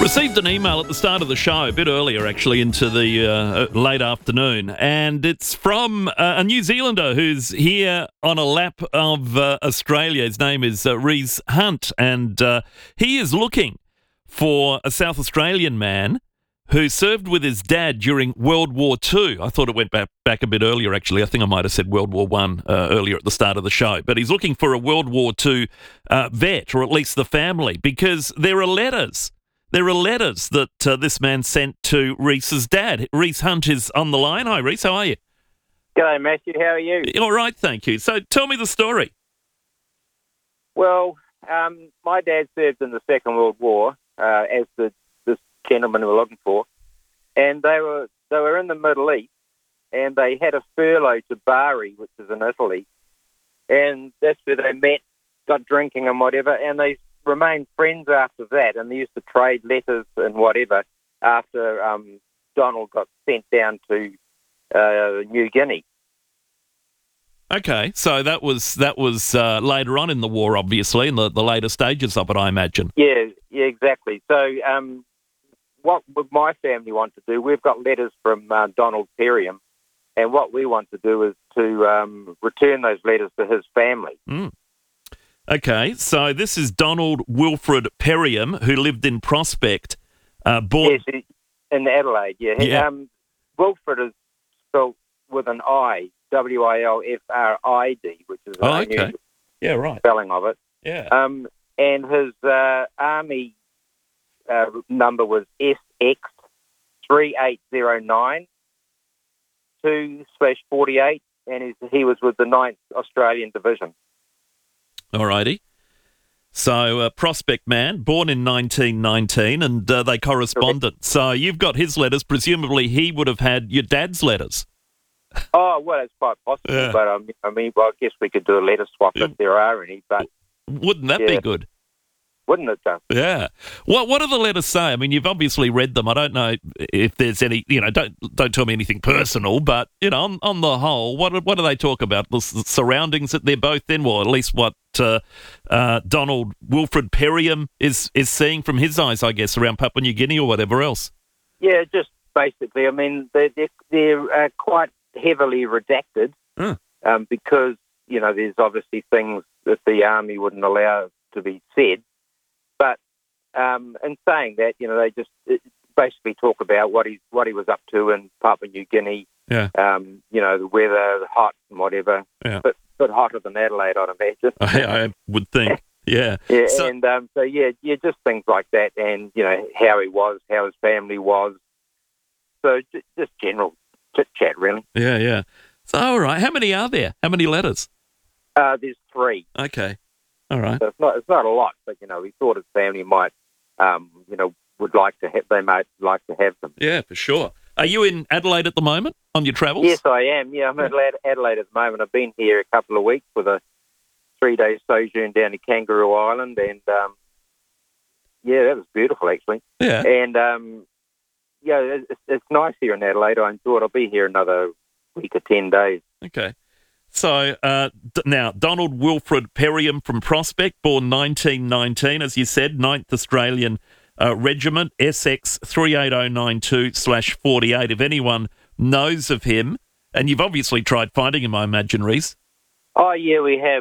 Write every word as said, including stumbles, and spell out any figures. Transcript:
Received an email at the start of the show, a bit earlier actually, into the uh, late afternoon, and it's from uh, a New Zealander who's here on a lap of uh, Australia. His name is uh, Reese Hunt, and uh, he is looking for a South Australian man who served with his dad during World War Two. I thought it went back, back a bit earlier, actually. I think I might have said World War One uh, earlier at the start of the show. But he's looking for a World War Two uh, vet, or at least the family, because there are letters. There are letters that uh, this man sent to Reese's dad. Reese Hunt is on the line. Hi, Reese. How are you? G'day, Matthew. How are you? All right, thank you. So tell me the story. Well, um, my dad served in the Second World War, uh, as the this gentleman we were looking for, and they were they were in the Middle East, and they had a furlough to Bari, which is in Italy, and that's where they met, got drinking and whatever, and they remained friends after that, and they used to trade letters and whatever after um, Donald got sent down to uh, New Guinea. Okay, so that was that was uh, later on in the war, obviously, in the, the later stages of it, I imagine. Yeah, yeah, exactly. So um, what would my family want to do? We've got letters from uh, Donald Perriam, and what we want to do is to um, return those letters to his family. Mm. Okay, so this is Donald Wilfred Perriam, who lived in Prospect, uh, born... Yes, he- in Adelaide, yeah. Yeah. Um, Wilfred is spelled with an I, W I L F R I D, which is an Oh, okay. unusual Yeah, right. spelling of it. Yeah. Um, and his uh, army uh, number was S X three eight zero nine two slash forty-eight, and he's, he was with the ninth Australian Division. All righty. So, uh, Prospect man, born in nineteen nineteen, and uh, they corresponded. So you've got his letters. Presumably he would have had your dad's letters. Oh, well, it's quite possible, Yeah. but um, I mean, well, I guess we could do a letter swap Yeah. if there are any, but Wouldn't that Yeah. be good? wouldn't it, though? Yeah. What What do the letters say? I mean, you've obviously read them. I don't know if there's any. You know, don't don't tell me anything personal. But you know, on, on the whole, what what do they talk about? The s- surroundings that they're both in, or at least what uh, uh, Donald Wilfred Perriam is is seeing from his eyes, I guess, around Papua New Guinea or whatever else. Yeah, just basically, I mean, they're, they're, they're uh, quite heavily redacted Mm. um, because, you know, there's obviously things that the army wouldn't allow to be said. But um, in saying that, you know, they just uh, basically talk about what he what he was up to in Papua New Guinea. Yeah. Um, you know, the weather, the hot and whatever. Yeah. But but hotter than Adelaide, I'd imagine. I, I would think. Yeah. Yeah, So- and um, so yeah, yeah, just things like that, and you know how he was, how his family was. So just, just general chit chat, really. Yeah. Yeah. So all right. How many are there? How many letters? Uh, there's three, Okay. All right. so it's not it's not a lot, but you know he thought his family might, um, you know, would like to have they might like to have them. Yeah, for sure. Are you in Adelaide at the moment on your travels? Yes, I am. Yeah, I'm at Adelaide, Adelaide at the moment. I've been here a couple of weeks with a three-day sojourn down to Kangaroo Island, and um, yeah, that was beautiful actually. Yeah. And um, yeah, it's, it's nice here in Adelaide. I enjoy it. I'll be here another week or ten days. Okay. So uh, d- now, Donald Wilfred Perriam from Prospect, born nineteen nineteen, as you said, ninth Australian uh, Regiment, S X three eight zero nine two slash forty-eight. If anyone knows of him, and you've obviously tried finding him, I imagine, Reese. Oh yeah, we have.